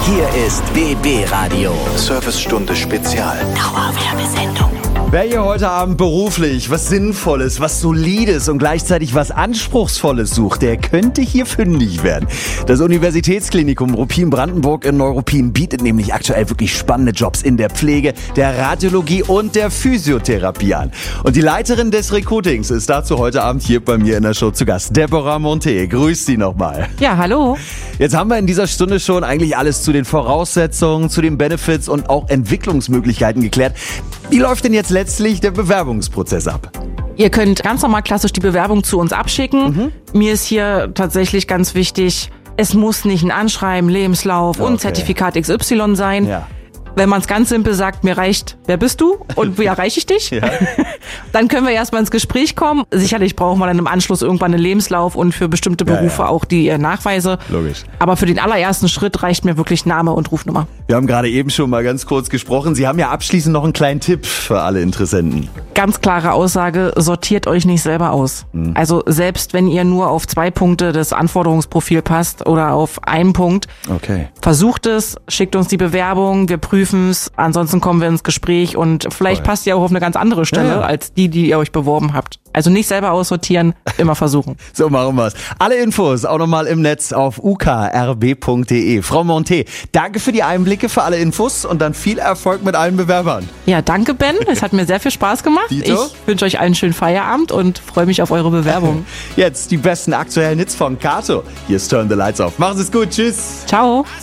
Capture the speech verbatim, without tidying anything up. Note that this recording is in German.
Hier ist B B Radio. Servicestunde Spezial. Dauerwerbesendung. Wer hier heute Abend beruflich was Sinnvolles, was Solides und gleichzeitig was Anspruchsvolles sucht, der könnte hier fündig werden. Das Universitätsklinikum Ruppin-Brandenburg in Neuruppin bietet nämlich aktuell wirklich spannende Jobs in der Pflege, der Radiologie und der Physiotherapie an. Und die Leiterin des Recruitings ist dazu heute Abend hier bei mir in der Show zu Gast. Deborah Monte, grüß Sie nochmal. Ja, hallo. Jetzt haben wir in dieser Stunde schon eigentlich alles zu den Voraussetzungen, zu den Benefits und auch Entwicklungsmöglichkeiten geklärt. Wie läuft denn jetzt letztlich der Bewerbungsprozess ab? Ihr könnt ganz normal klassisch die Bewerbung zu uns abschicken. Mhm. Mir ist hier tatsächlich ganz wichtig, es muss nicht ein Anschreiben, Lebenslauf Okay. und Zertifikat X Y sein. Ja. Wenn man es ganz simpel sagt, mir reicht, wer bist du und wie erreiche ich dich? Ja. Dann können wir erstmal ins Gespräch kommen. Sicherlich brauchen wir dann im Anschluss irgendwann einen Lebenslauf und für bestimmte Ja, Berufe ja. auch die äh, Nachweise. Logisch. Aber für den allerersten Schritt reicht mir wirklich Name und Rufnummer. Wir haben gerade eben schon mal ganz kurz gesprochen. Sie haben ja abschließend noch einen kleinen Tipp für alle Interessenten. Ganz klare Aussage, sortiert euch nicht selber aus. Mhm. Also selbst wenn ihr nur auf zwei Punkte des Anforderungsprofils passt oder auf einen Punkt, Okay. versucht es, schickt uns die Bewerbung, wir prüfen es, ansonsten kommen wir ins Gespräch und vielleicht Voll. passt ihr auch auf eine ganz andere Stelle Ja, ja. als die, die ihr euch beworben habt. Also nicht selber aussortieren, immer versuchen. So machen wir's. Alle Infos auch nochmal im Netz auf u k r b punkt d e. Frau Monte, danke für die Einblicke, für alle Infos und dann viel Erfolg mit allen Bewerbern. Ja, danke Ben, es hat mir sehr viel Spaß gemacht. Dito? Ich wünsche euch einen schönen Feierabend und freue mich auf eure Bewerbung. Jetzt die besten aktuellen Hits von Kato. Hier ist Turn the Lights Off. Machen Sie es gut. Tschüss. Ciao.